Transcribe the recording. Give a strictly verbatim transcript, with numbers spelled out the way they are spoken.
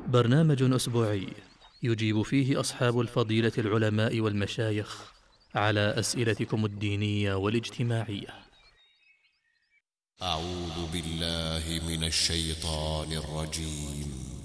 برنامج أسبوعي يجيب فيه أصحاب الفضيلة العلماء والمشايخ على أسئلتكم الدينية والاجتماعية. أعوذ بالله من الشيطان الرجيم.